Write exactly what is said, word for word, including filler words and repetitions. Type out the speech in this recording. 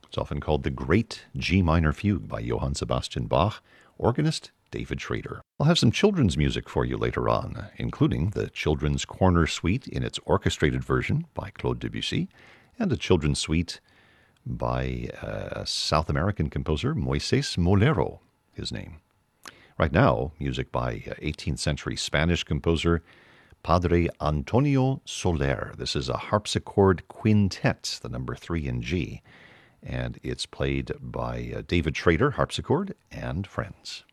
It's often called the Great G Minor Fugue by Johann Sebastian Bach, organist David Schrader. I'll have some children's music for you later on, including the Children's Corner Suite in its orchestrated version by Claude Debussy, and a children's suite by a South American composer, Moises Molero, his name. Right now, music by eighteenth century Spanish composer Padre Antonio Soler. This is a harpsichord quintet, the number three in G, and it's played by uh, David Schrader, harpsichord, and friends.